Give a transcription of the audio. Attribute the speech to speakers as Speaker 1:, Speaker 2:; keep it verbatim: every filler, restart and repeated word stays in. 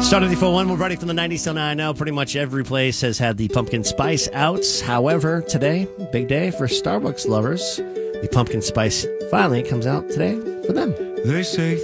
Speaker 1: Started the four one, we're ready from the nineties till nine. Now, pretty much every place has had the pumpkin spice outs. However, today, big day for Starbucks lovers. The pumpkin spice finally comes out today for them.
Speaker 2: They say